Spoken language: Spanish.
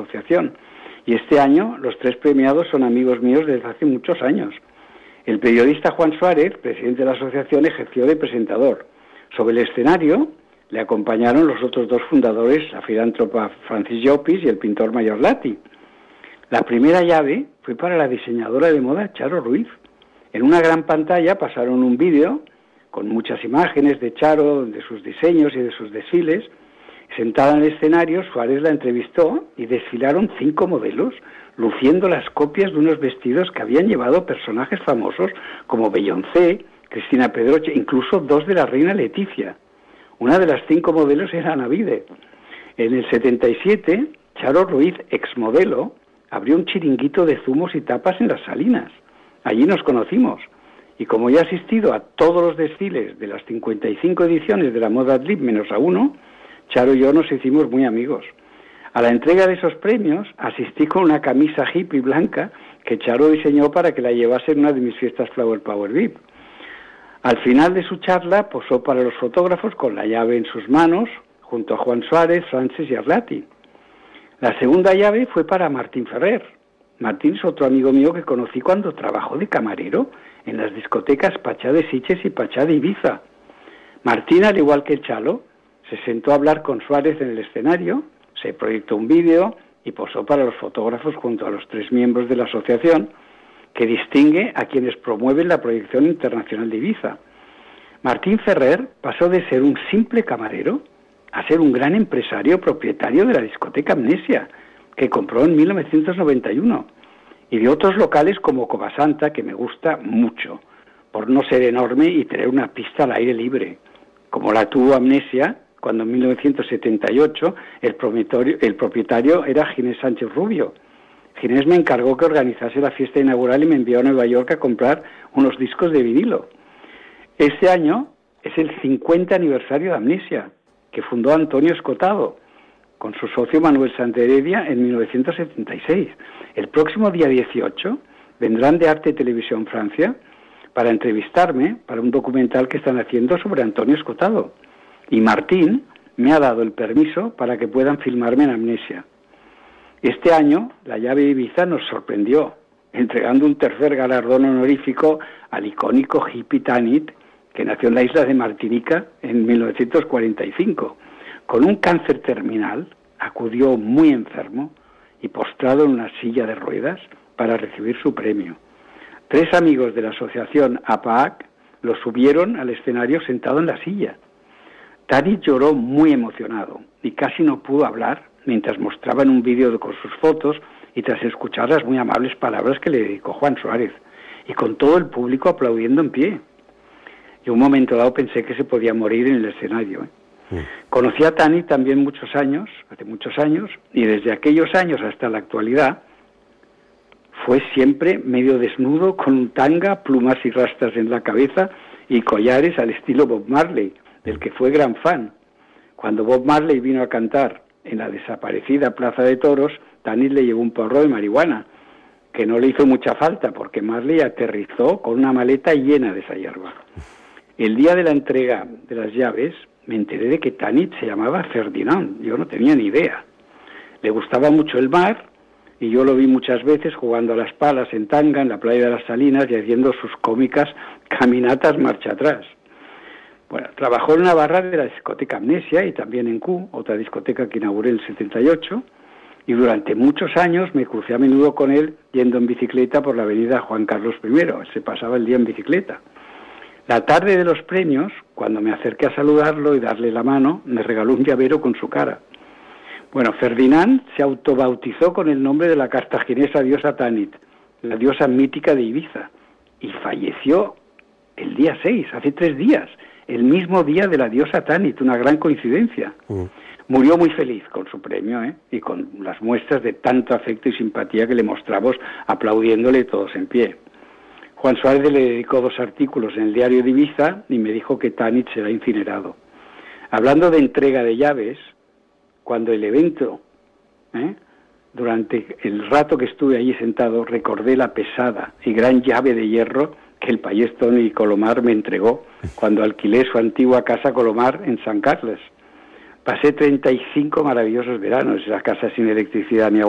asociación. Y este año los 3 premiados son amigos míos desde hace muchos años. El periodista Juan Suárez, presidente de la asociación, ejerció de presentador. Sobre el escenario le acompañaron los otros 2 fundadores, la filántropa Francis Llopis y el pintor Mayor Lati. La primera llave fue para la diseñadora de moda Charo Ruiz. En una gran pantalla pasaron un vídeo con muchas imágenes de Charo, de sus diseños y de sus desfiles. Sentada en el escenario, Suárez la entrevistó y desfilaron 5 modelos, luciendo las copias de unos vestidos que habían llevado personajes famosos como Beyoncé, Cristina Pedroche, incluso 2 de la reina Leticia. Una de las 5 modelos era Ana Vide. En el 77, Charo Ruiz, exmodelo, abrió un chiringuito de zumos y tapas en Las Salinas. Allí nos conocimos. Y como ya he asistido a todos los desfiles de las 55 ediciones de la moda Adlib menos a uno, Charo y yo nos hicimos muy amigos. A la entrega de esos premios asistí con una camisa hippie blanca que Charo diseñó para que la llevase en una de mis fiestas Flower Power VIP. Al final de su charla posó para los fotógrafos con la llave en sus manos, junto a Juan Suárez, Francis y Arlati. La segunda llave fue para Martín Ferrer. Martín es otro amigo mío que conocí cuando trabajó de camarero en las discotecas Pachá de Sitges y Pachá de Ibiza. Martín, al igual que Chalo, se sentó a hablar con Suárez en el escenario, se proyectó un vídeo y posó para los fotógrafos junto a los 3 miembros de la asociación que distingue a quienes promueven la proyección internacional de Ibiza. Martín Ferrer pasó de ser un simple camarero a ser un gran empresario propietario de la discoteca Amnesia, que compró en 1991, y de otros locales como Covasanta, que me gusta mucho, por no ser enorme y tener una pista al aire libre, como la tuvo Amnesia, cuando en 1978 el propietario era Ginés Sánchez Rubio. Ginés me encargó que organizase la fiesta inaugural y me envió a Nueva York a comprar unos discos de vinilo. Este año es el 50 aniversario de Amnesia, que fundó Antonio Escotado, con su socio Manuel Santeredia en 1976. El próximo día 18 vendrán de Arte y Televisión Francia para entrevistarme para un documental que están haciendo sobre Antonio Escotado. Y Martín me ha dado el permiso para que puedan filmarme en Amnesia. Este año, la llave de Ibiza nos sorprendió, entregando un tercer galardón honorífico al icónico hippie Tanit, que nació en la isla de Martinica en 1945. Con un cáncer terminal, acudió muy enfermo y postrado en una silla de ruedas para recibir su premio. 3 amigos de la asociación APAAC lo subieron al escenario sentado en la silla. Tanit lloró muy emocionado y casi no pudo hablar mientras mostraban un vídeo con sus fotos y tras escuchar las muy amables palabras que le dedicó Juan Suárez, y con todo el público aplaudiendo en pie. Y un momento dado pensé que se podía morir en el escenario. Conocí a Tanit también hace muchos años, y desde aquellos años hasta la actualidad fue siempre medio desnudo, con un tanga, plumas y rastas en la cabeza y collares al estilo Bob Marley, del que fue gran fan. Cuando Bob Marley vino a cantar en la desaparecida Plaza de Toros, Tanit le llevó un porro de marihuana, que no le hizo mucha falta, porque Marley aterrizó con una maleta llena de esa hierba. El día de la entrega de las llaves, me enteré de que Tanit se llamaba Ferdinand. Yo no tenía ni idea. Le gustaba mucho el mar, y yo lo vi muchas veces jugando a las palas en tanga en la playa de las Salinas y haciendo sus cómicas caminatas marcha atrás. Bueno, trabajó en una barra de la discoteca Amnesia y también en Q, otra discoteca que inauguré en el 78, y durante muchos años me crucé a menudo con él yendo en bicicleta por la avenida Juan Carlos I. Se pasaba el día en bicicleta. La tarde de los premios, cuando me acerqué a saludarlo y darle la mano, me regaló un llavero con su cara. Bueno, Ferdinand se autobautizó con el nombre de la cartaginesa diosa Tanit, la diosa mítica de Ibiza, y falleció el día 6, hace 3 días, el mismo día de la diosa Tanit, una gran coincidencia. Murió muy feliz con su premio, y con las muestras de tanto afecto y simpatía que le mostramos aplaudiéndole todos en pie. Juan Suárez le dedicó 2 artículos en el diario de Ibiza y me dijo que Tanit será incinerado. Hablando de entrega de llaves, cuando el evento, durante el rato que estuve allí sentado, recordé la pesada y gran llave de hierro que el payés Toni Colomar me entregó cuando alquilé su antigua casa Colomar en San Carles. Pasé 35 maravillosos veranos en esa casa sin electricidad ni agua